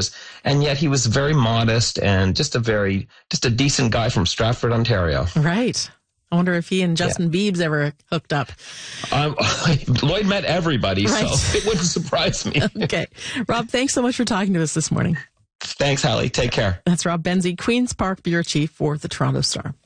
years. And yet he was very modest and just a decent guy from Stratford, Ontario. Right. I wonder if he and Justin Biebs ever hooked up. Lloyd met everybody, right. So it wouldn't surprise me. Okay. Rob, thanks so much for talking to us this morning. Thanks, Hallie. Take care. That's Rob Benzie, Queen's Park Bureau Chief for the Toronto Star.